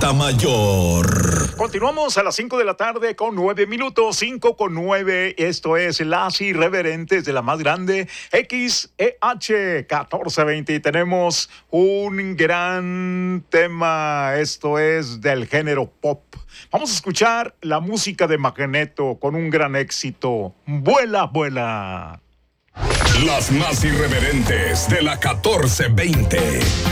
Mayor. Continuamos a las 5 de la tarde con 9 minutos, 5 con 9. Esto es Las Irreverentes de la más grande, XEH 1420. Y tenemos un gran tema. Esto es del género pop. Vamos a escuchar la música de Magneto con un gran éxito. Vuela, vuela. Las más irreverentes de la 1420.